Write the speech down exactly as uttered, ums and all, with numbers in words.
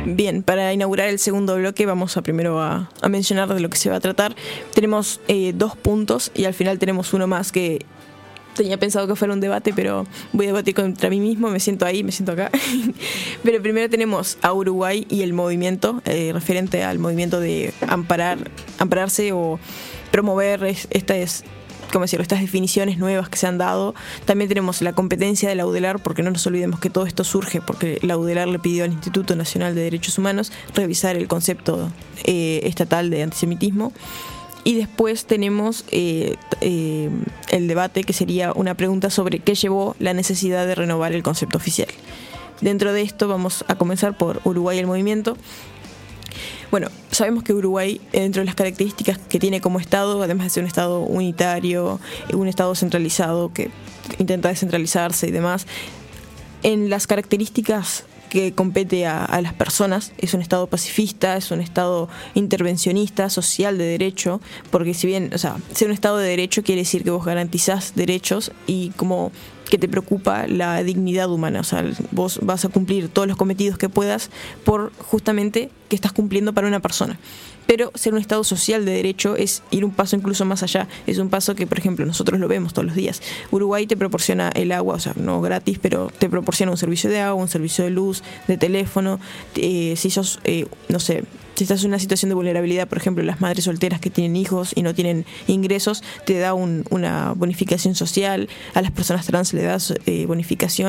Bien, para inaugurar el segundo bloque vamos a primero a, a mencionar de lo que se va a tratar. Tenemos eh, dos puntos y al final tenemos uno más que tenía pensado que fuera un debate, pero voy a debatir contra mí mismo, me siento ahí, me siento acá. Pero primero tenemos a Uruguay y el movimiento, eh, referente al movimiento de amparar, ampararse o promover es, estas, ¿cómo decirlo?, estas definiciones nuevas que se han dado. También tenemos la competencia de la UDELAR, porque no nos olvidemos que todo esto surge porque la UDELAR le pidió al Instituto Nacional de Derechos Humanos revisar el concepto eh, estatal de antisemitismo. Y después tenemos eh, eh, el debate, que sería una pregunta sobre qué llevó la necesidad de renovar el concepto oficial. Dentro de esto vamos a comenzar por Uruguay y el movimiento. Bueno, sabemos que Uruguay, dentro de las características que tiene como Estado, además de ser un Estado unitario, un Estado centralizado que intenta descentralizarse y demás, en las características que compete a, a las personas, es un Estado pacifista, es un Estado intervencionista, social, de derecho, porque si bien, o sea, ser un Estado de derecho quiere decir que vos garantizás derechos y como que te preocupa la dignidad humana, o sea, vos vas a cumplir todos los cometidos que puedas por justamente que estás cumpliendo para una persona. Pero ser un Estado social de derecho es ir un paso incluso más allá. Es un paso que, por ejemplo, nosotros lo vemos todos los días. Uruguay te proporciona el agua, o sea, no gratis, pero te proporciona un servicio de agua, un servicio de luz, de teléfono. Eh, si sos, eh, no sé, si estás en una situación de vulnerabilidad, por ejemplo, las madres solteras que tienen hijos y no tienen ingresos, te da un, una bonificación social. A las personas trans le das eh, bonificación.